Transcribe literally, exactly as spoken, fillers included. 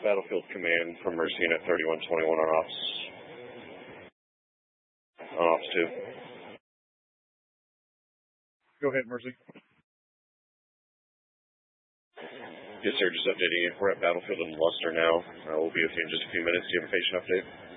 Battlefield Command from Mercy Unit thirty-one twenty-one on ops. On ops two. Go ahead, Mercy. Yes, sir, just updating you. We're at Battlefield in Luster now. Uh, we'll be with you in just a few minutes. Do you have a patient update?